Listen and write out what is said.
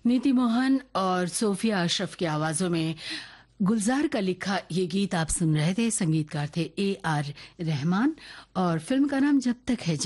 नीति मोहन और सोफिया अशरफ की आवाजों में गुलजार का लिखा ये गीत आप सुन रहे थे। संगीतकार थे AR रहमान और फिल्म का नाम जब तक है